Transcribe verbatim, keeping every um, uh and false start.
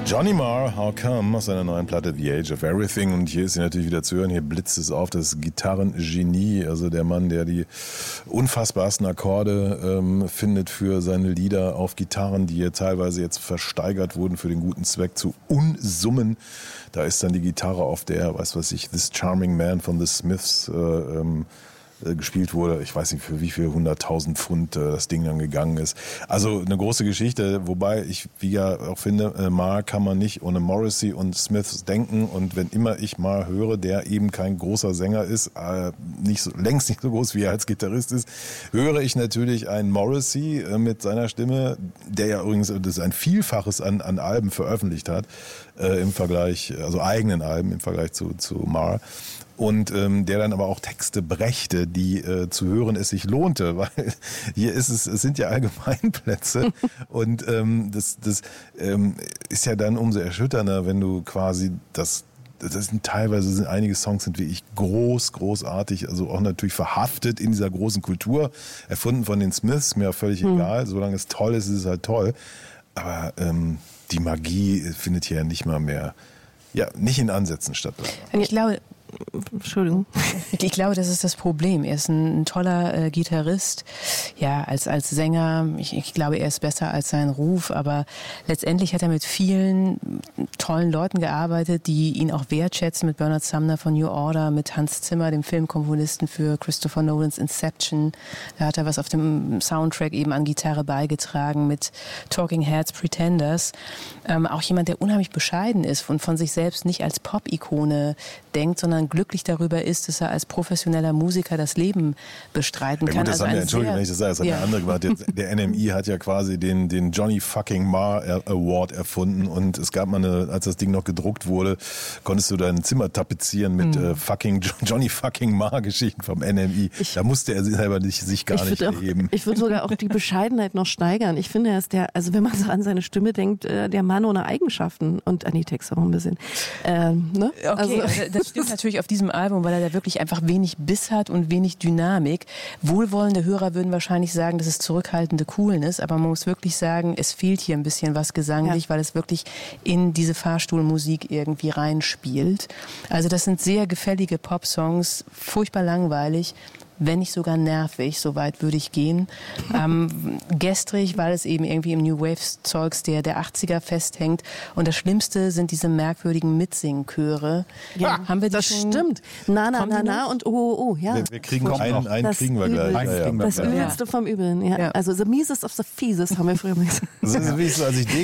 Johnny Marr, How Come, aus seiner neuen Platte The Age of Everything. Und hier ist sie natürlich wieder zu hören. Hier blitzt es auf, das Gitarrengenie, also der Mann, der die unfassbarsten Akkorde ähm, findet für seine Lieder auf Gitarren, die hier teilweise jetzt versteigert wurden für den guten Zweck zu Unsummen. Da ist dann die Gitarre, auf der, was weiß ich, This Charming Man von The Smiths äh, ähm, gespielt wurde. Ich weiß nicht, für wie viel hunderttausend Pfund äh, das Ding dann gegangen ist. Also eine große Geschichte, wobei ich, wie ja auch finde, äh, Marr kann man nicht ohne Morrissey und Smiths denken. Und wenn immer ich Marr höre, der eben kein großer Sänger ist, äh, nicht so, längst nicht so groß wie er als Gitarrist ist, höre ich natürlich einen Morrissey äh, mit seiner Stimme, der ja übrigens das ist ein Vielfaches an, an Alben veröffentlicht hat, äh, im Vergleich, also eigenen Alben im Vergleich zu, zu Marr. Und ähm, der dann aber auch Texte brächte, die äh, zu hören es sich lohnte, weil hier ist es, es sind ja Allgemeinplätze und ähm, das, das ähm, ist ja dann umso erschütternder, wenn du quasi das, das sind teilweise sind einige Songs sind wirklich groß, großartig, also auch natürlich verhaftet in dieser großen Kultur, erfunden von den Smiths, mir völlig mhm. egal, solange es toll ist, ist es halt toll, aber ähm, die Magie findet hier nicht mal mehr, ja, nicht in Ansätzen statt. Ich glaube, Entschuldigung. Ich glaube, das ist das Problem. Er ist ein, ein toller äh, Gitarrist, ja, als, als Sänger. Ich, ich glaube, er ist besser als sein Ruf, aber letztendlich hat er mit vielen tollen Leuten gearbeitet, die ihn auch wertschätzen, mit Bernard Sumner von New Order, mit Hans Zimmer, dem Filmkomponisten für Christopher Nolans Inception. Da hat er was auf dem Soundtrack eben an Gitarre beigetragen, mit Talking Heads, Pretenders. Ähm, auch jemand, der unheimlich bescheiden ist und von sich selbst nicht als Pop-Ikone denkt, sondern glücklich darüber ist, dass er als professioneller Musiker das Leben bestreiten ja, kann. Gut, das also haben wir, Entschuldigung, wenn ich das sage, das hat ja. eine andere gemacht. Der N M I hat ja quasi den, den Johnny fucking Marr Award erfunden und es gab mal eine, als das Ding noch gedruckt wurde, konntest du dein Zimmer tapezieren mit hm. äh, fucking Johnny fucking Marr Geschichten vom N M I. Ich, da musste er selber nicht, sich gar nicht erheben. Ich würde sogar auch die Bescheidenheit noch steigern. Ich finde, er ist der, also wenn man so an seine Stimme denkt, der Mann ohne Eigenschaften und an die Texte auch ein bisschen. Ähm, ne? Okay, also, das stimmt natürlich auf diesem Album, weil er da wirklich einfach wenig Biss hat und wenig Dynamik. Wohlwollende Hörer würden wahrscheinlich sagen, dass es zurückhaltende Coolness, aber man muss wirklich sagen, es fehlt hier ein bisschen was gesanglich, ja. weil es wirklich in diese Fahrstuhlmusik irgendwie reinspielt. Also das sind sehr gefällige Popsongs, furchtbar langweilig, wenn nicht sogar nervig, so weit würde ich gehen. Ähm, gestrig, weil es eben irgendwie im New Wave-Zeugs der, der achtziger festhängt. Und das Schlimmste sind diese merkwürdigen Mitsingchöre. Ja, haben wir das schon? Stimmt. Na, na, na, na und oh, oh, oh. Ja. Wir, wir kriegen noch einen, einen das kriegen wir gleich. Das, ja, ja. das Übelste vom Übeln. Ja. Ja. Also the Mises of the Fieses haben wir früher mal gesagt. Das ist, wie ich so, als ich